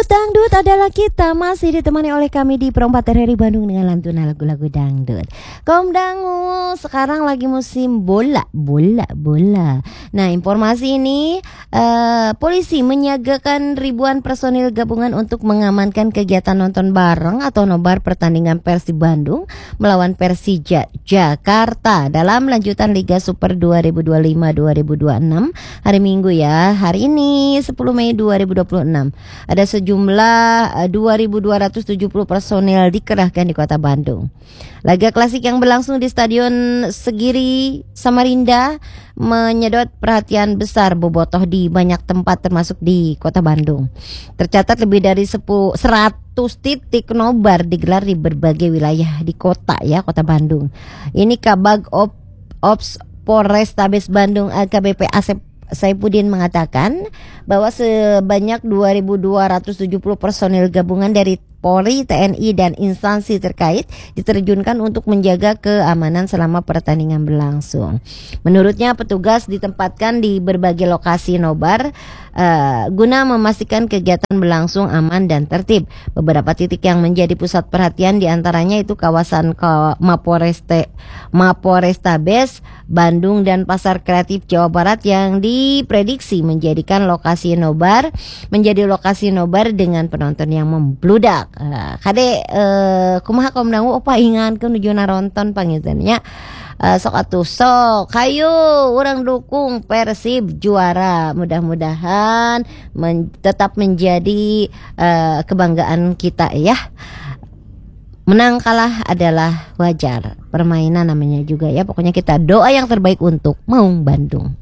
Dangdut adalah kita, masih ditemani oleh kami di Perempat RRI Bandung dengan lantunan lagu-lagu dangdut. Kom dangu, sekarang lagi musim bola. Nah, informasi ini polisi menyiagakan ribuan personil gabungan untuk mengamankan kegiatan nonton bareng atau nobar pertandingan Persib Bandung melawan Persija Jakarta dalam lanjutan Liga Super 2025-2026 hari Minggu ya. Hari ini 10 Mei 2026. Ada sejumlah 2.270 personil dikerahkan di Kota Bandung. Laga klasik yang berlangsung di Stadion Segiri Samarinda menyedot perhatian besar bobotoh di banyak tempat termasuk di Kota Bandung. Tercatat lebih dari 100 titik nobar digelar di berbagai wilayah di kota Kota Bandung. Ini Kabag Ops Polrestabes Bandung AKBP Asep Saifuddin mengatakan bahwa sebanyak 2.270 personil gabungan dari Polri, TNI, dan instansi terkait diterjunkan untuk menjaga keamanan selama pertandingan berlangsung. Menurutnya petugas ditempatkan di berbagai lokasi nobar guna memastikan kegiatan berlangsung aman dan tertib. Beberapa titik yang menjadi pusat perhatian diantaranya itu kawasan Maporestabes Bandung dan Pasar Kreatif Jawa Barat yang diprediksi menjadi lokasi nobar dengan penonton yang membludak. Kade kumaha kom dangu opa ingatkeun nuju naronton pangitanya. Sok atuh sok hayu urang dukung Persib juara, mudah-mudahan tetap menjadi kebanggaan kita ya. Menang kalah adalah wajar, permainan namanya juga ya. Pokoknya kita doa yang terbaik untuk Maung Bandung.